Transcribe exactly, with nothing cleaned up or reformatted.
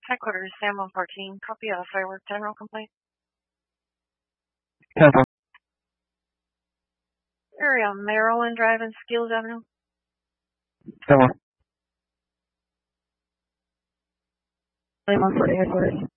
Headquarters, Sam one fourteen. Copy of firework general complaint. ten four. Area, Maryland Drive and Skills Avenue. ten one. one forty headquarters.